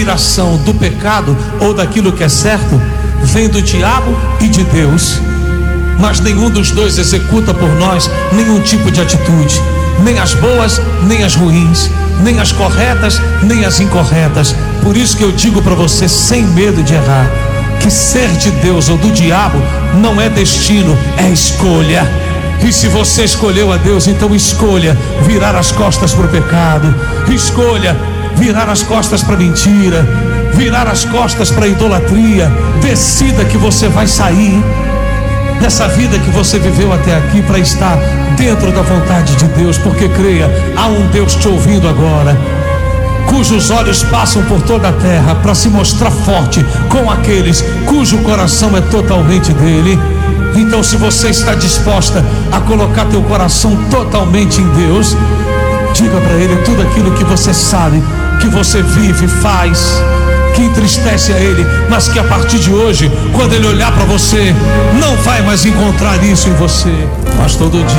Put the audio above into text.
inspiração do pecado ou daquilo que é certo vem do diabo e de Deus, mas nenhum dos dois executa por nós nenhum tipo de atitude, nem as boas, nem as ruins, nem as corretas, nem as incorretas. Por isso que eu digo para você, sem medo de errar, que ser de Deus ou do diabo não é destino, é escolha. E se você escolheu a Deus, então escolha virar as costas para o pecado, escolha virar as costas para a mentira, virar as costas para a idolatria. Decida que você vai sair dessa vida que você viveu até aqui para estar dentro da vontade de Deus, porque creia, há um Deus te ouvindo agora, cujos olhos passam por toda a terra para se mostrar forte com aqueles cujo coração é totalmente dele. Então, se você está disposta a colocar teu coração totalmente em Deus, diga para Ele tudo aquilo que você sabe, que você vive, faz, que entristece a Ele, mas que a partir de hoje, quando Ele olhar para você, não vai mais encontrar isso em você. Mas todo dia